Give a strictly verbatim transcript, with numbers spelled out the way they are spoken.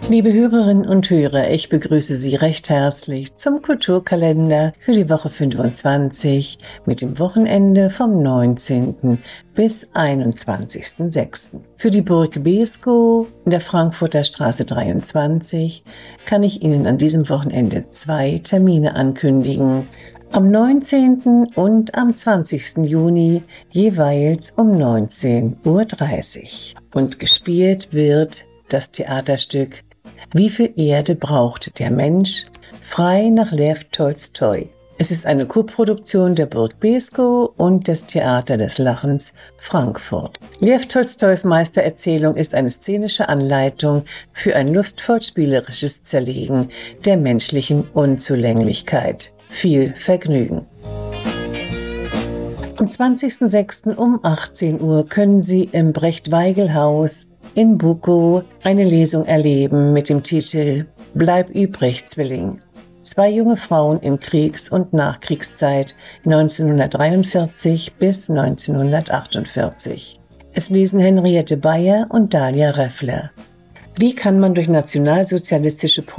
Liebe Hörerinnen und Hörer, ich begrüße Sie recht herzlich zum Kulturkalender für die Woche fünfundzwanzig mit dem Wochenende vom neunzehnten bis einundzwanzigsten sechsten Für die Burg Beeskow in der Frankfurter Straße dreiundzwanzig kann ich Ihnen an diesem Wochenende zwei Termine ankündigen. Am neunzehnten und am zwanzigsten Juni jeweils um neunzehn Uhr dreißig. Und gespielt wird das Theaterstück Wie viel Erde braucht der Mensch? Frei nach Lew Tolstoi. Es ist eine Koproduktion der Burg Beeskow und des Theater des Lachens Frankfurt. Lew Tolstois Meistererzählung ist eine szenische Anleitung für ein lustvoll spielerisches Zerlegen der menschlichen Unzulänglichkeit. Viel Vergnügen! Am zwanzigsten sechsten um achtzehn Uhr können Sie im Brecht-Weigel-Haus in Bukow eine Lesung erleben mit dem Titel Bleib übrig, Zwilling. Zwei junge Frauen in Kriegs- und Nachkriegszeit neunzehnhundertdreiundvierzig bis neunzehnhundertachtundvierzig. Es lesen Henriette Beyer und Dalia Reffler. Wie kann man durch nationalsozialistische